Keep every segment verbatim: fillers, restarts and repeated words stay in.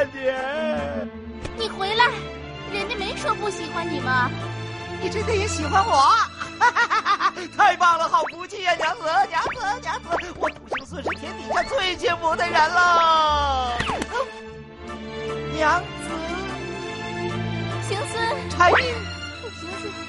你。 你回来，人家没说不喜欢你吗？ 你真的也喜欢我？ 太棒了，好福气呀、啊！娘子，娘子，娘子，我土行孙是天底下最幸福的人了。嗯、娘子， 行孙， 柴玉， 行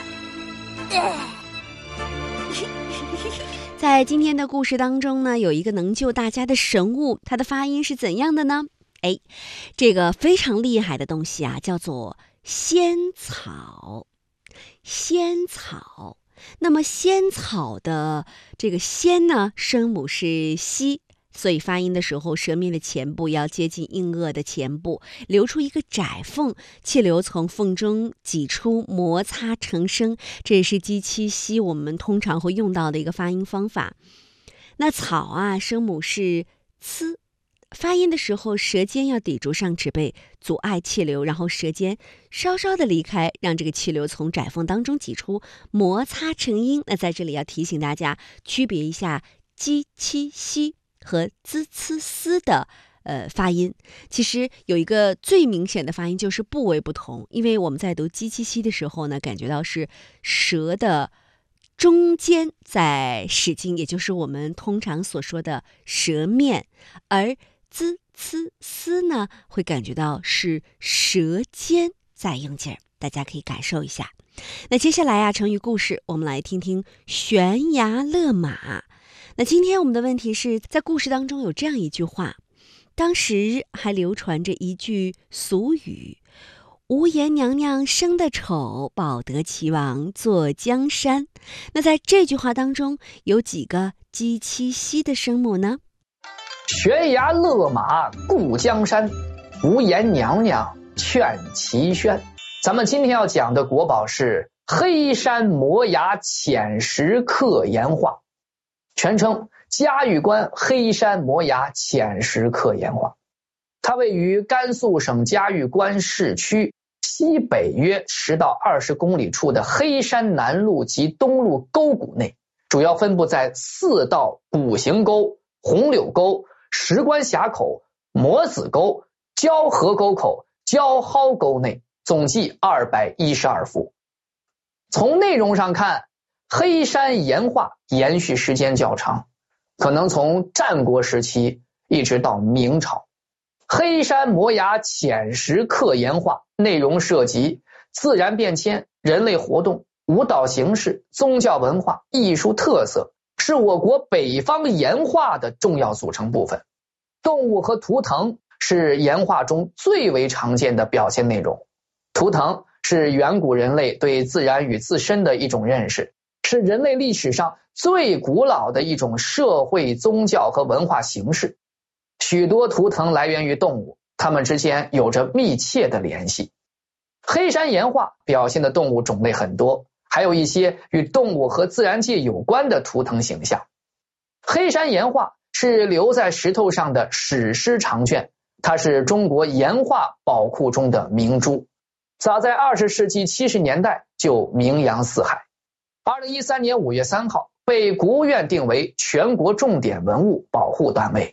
孙。 在今天的故事当中呢，有一个能救大家的神物，它的发音是怎样的呢？哎，这个非常厉害的东西啊，叫做仙草。仙草，那么仙草的这个仙呢，声母是西，所以发音的时候，舌面的前部要接近硬腭的前部，留出一个窄缝，气流从缝中挤出，摩擦成声。这也是鸡七西我们通常会用到的一个发音方法。那草啊，声母是呲。发音的时候，舌尖要抵住上齿背，阻碍气流，然后舌尖稍稍的离开，让这个气流从窄缝当中挤出，摩擦成音。那在这里要提醒大家区别一下鸡七西和滋呲丝的呃发音。其实有一个最明显的发音就是部位不同，因为我们在读鸡七西的时候呢，感觉到是舌的中间在使劲，也就是我们通常所说的舌面，而滋呲丝呢，会感觉到是舌尖在用劲儿，大家可以感受一下。那接下来啊，成语故事我们来听听悬崖勒马。那今天我们的问题是在故事当中有这样一句话，当时还流传着一句俗语：无颜娘娘生得丑，保得齐王坐江山。那在这句话当中有几个鸡七西的声母呢？ 悬崖勒马顾江山，无颜娘娘劝齐宣。咱们今天要讲的国宝是黑山摩崖浅石刻岩画，全称嘉峪关黑山摩崖浅石刻岩画。它位于甘肃省嘉峪关市区西北约十到二十公里处的黑山南路及东路沟谷内，主要分布在四道古形沟、红柳沟、石关峡口、磨子沟、交河沟口、交蒿沟内，总计二百一十二幅。从内容上看，黑山岩画延续时间较长，可能从战国时期一直到明朝。黑山摩崖浅石刻岩画内容涉及自然变迁、人类活动、舞蹈形式、宗教文化、艺术特色，是我国北方岩画的重要组成部分。动物和图腾是岩画中最为常见的表现内容。图腾是远古人类对自然与自身的一种认识，是人类历史上最古老的一种社会、宗教和文化形式。许多图腾来源于动物，它们之间有着密切的联系。黑山岩画表现的动物种类很多，还有一些与动物和自然界有关的图腾形象。黑山岩画是留在石头上的史诗长卷，它是中国岩画宝库中的明珠，早在二十世纪七十年代就名扬四海。二零一三年五月三号被国务院定为全国重点文物保护单位。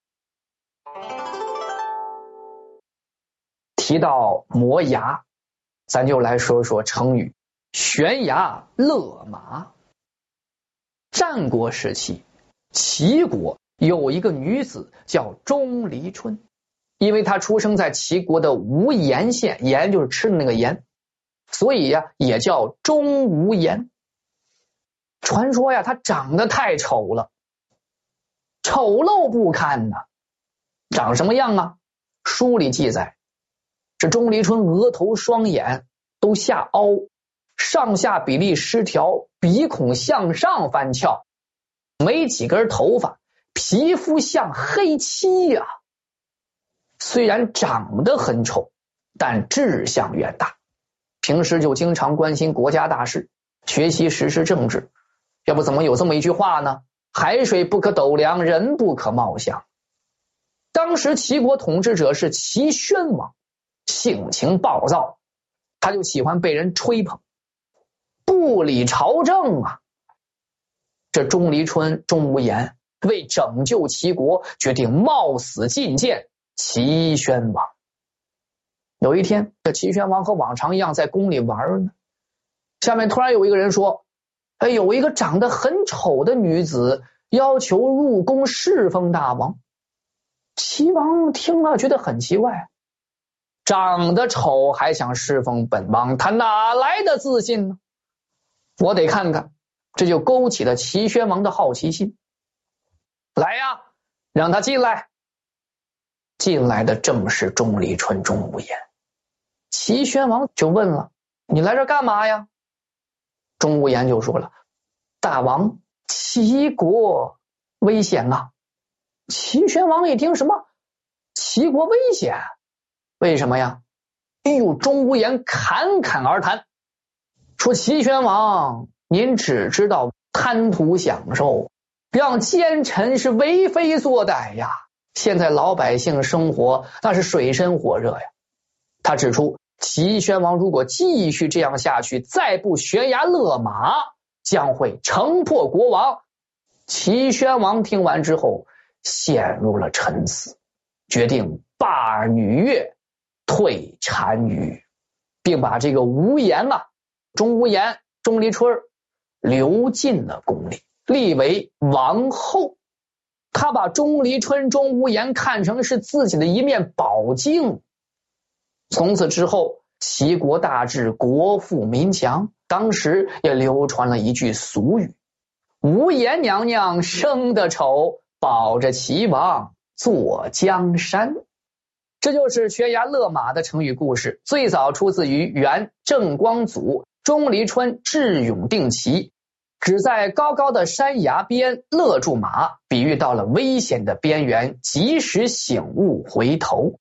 提到摩崖，咱就来说说成语悬崖勒马。战国时期，齐国有一个女子叫钟离春，因为她出生在齐国的无盐县，盐就是吃的那个盐，所以呀也叫钟无盐。传说呀她长得太丑了，丑陋不堪呐。长什么样啊？书里记载，这钟离春额头双眼都下凹，上下比例失调，鼻孔向上翻翘，没几根头发，皮肤像黑漆呀、啊。虽然长得很丑，但志向远大，平时就经常关心国家大事，学习时事政治。要不怎么有这么一句话呢？海水不可斗量，人不可貌相。当时齐国统治者是齐宣王，性情暴躁，他就喜欢被人吹捧，不理朝政啊。这钟离春、钟无艳为拯救齐国，决定冒死觐见齐宣王。 有一天，这齐宣王和往常一样在宫里玩呢，下面突然有一个人说，哎，有一个长得很丑的女子要求入宫侍奉大王。齐王听了觉得很奇怪，长得丑还想侍奉本王，他哪来的自信呢？我得看看。这就勾起了齐宣王的好奇心。来呀，让他进来。进来的正是钟离春、钟无艳。齐宣王就问了，你来这干嘛呀？钟无艳就说了，大王，齐国危险啊。齐宣王一听，什么齐国危险？为什么呀？哎呦，钟无艳侃侃而谈，说齐宣王，您只知道贪图享受，让奸臣是为非作歹呀。现在老百姓生活那是水深火热呀。他指出，齐宣王如果继续这样下去，再不悬崖勒马，将会城破国亡。齐宣王听完之后陷入了沉思，决定罢女乐，退单于，并把这个无颜啊，钟无艳、钟离春留进了宫里，立为王后。他把钟离春、钟无艳看成是自己的一面宝镜。从此之后，齐国大治，国富民强。当时也流传了一句俗语，无颜娘娘生得丑，保着齐王坐江山。这就是悬崖勒马的成语故事，最早出自于元郑光祖钟离春智勇定齐，只在高高的山崖边勒住马，比喻到了危险的边缘，及时醒悟回头。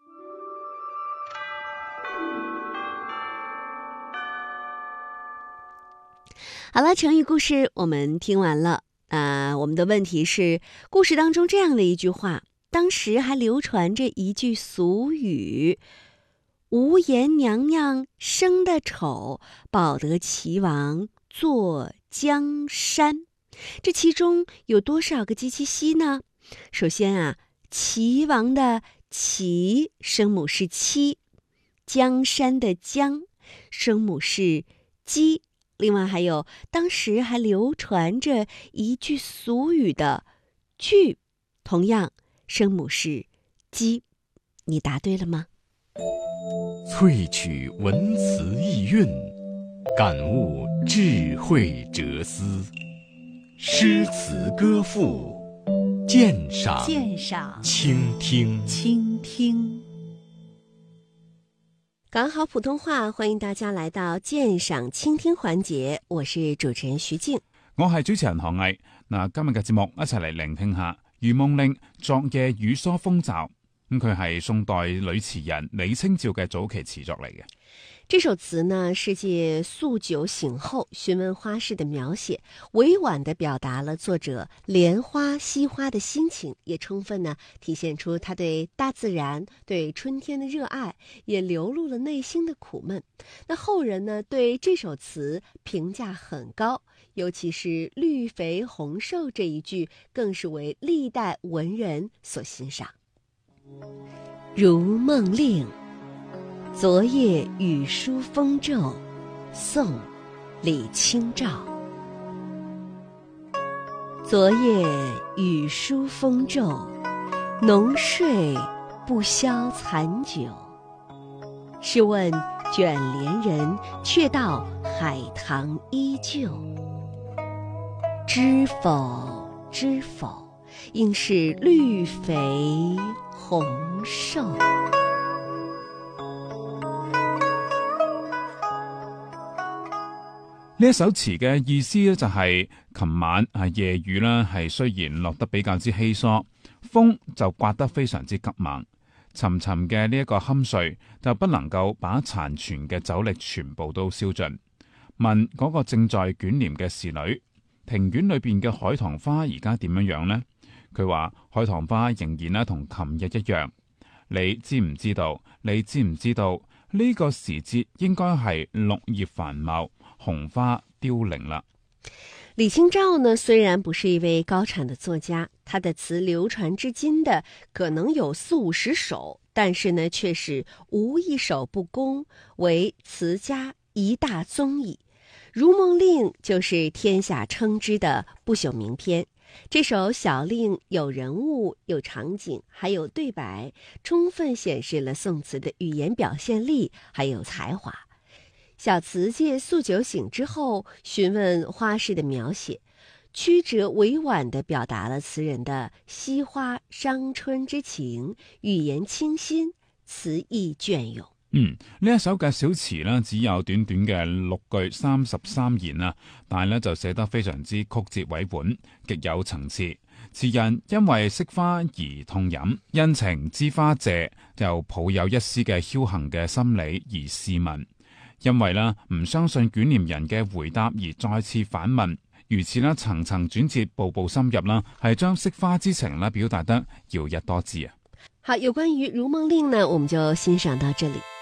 好了，成语故事我们听完了。啊、呃，我们的问题是，故事当中这样的一句话，当时还流传着一句俗语，无颜娘娘生得丑，保得齐王坐江山。这其中有多少个鸡七夕呢？首先啊，齐王的齐声母是七，江山的江声母是鸡。另外还有，当时还流传着一句俗语的句，同样声母是鸡。你答对了吗？ 萃取文辞意蕴，感悟智慧哲思，诗词歌赋，鉴赏鉴赏倾听倾听。 搞好普通話，歡迎大家來到鑑賞傾聽環節，我是主持人徐靜， 我係主持人韓毅。嗱，今日嘅節目一齊嚟聆聽下《如夢令·昨夜雨疏風驟》。咁佢係宋代女詞人李清照嘅早期詞作嚟嘅。 這首詞呢，是借宿酒醒後詢問花事的描寫，委婉地表達了作者憐花惜花的心情，也充分呢體現出他對大自然、對春天的熱愛，也流露了內心的苦悶。那後人呢對這首詞評價很高，尤其是綠肥紅瘦這一句，更是為歷代文人所欣賞。如夢令，昨夜雨疏風驟，宋·李清照。昨夜雨疏風驟，濃睡不消殘酒。試問卷簾人，卻道海棠依舊。知否知否，應是綠肥紅瘦。 呢一首詞嘅意思咧就係琴晚啊夜雨啦，係雖然落得比較之稀疏，風就刮得非常之急猛，沉沉嘅呢一個酣睡就不能夠把殘存嘅酒力全部都燒盡。問嗰個正在捲簾嘅侍女，庭院裏邊嘅海棠花而家點樣樣呢？佢話海棠花仍然咧同琴日一樣。你知唔知道？你知唔知道呢個時節應該係綠葉繁茂，紅花凋零了。 李清照呢，雖然不是一位高產的作家， 他的词流传至今的可能有四五十首，但是呢，却是无一首不公，为词家一大宗矣。《如梦令》就是天下称之的不朽名篇。这首小令有人物、有场景，还有对白，充分显示了宋词的语言表现力还有才华。小词借宿酒醒之后，询问花事的描写，曲折委婉地表达了词人的惜花伤春之情，語言清新，詞意隽永。 嗯，呢一首嘅小詞呢，只有短短嘅六句三十三言啊，但係呢就寫得非常之曲折委婉，極有層次。詞人因為惜花而痛飲，因情知花謝，又抱有一絲嘅僥倖嘅心理而試問，因為呢唔相信捲簾人嘅回答而再次反問，如此呢層層轉折，步步深入啦，係將惜花之情呢表達得搖曳多姿啊。 好，有關於《如夢令》呢，我們就欣賞到這裡。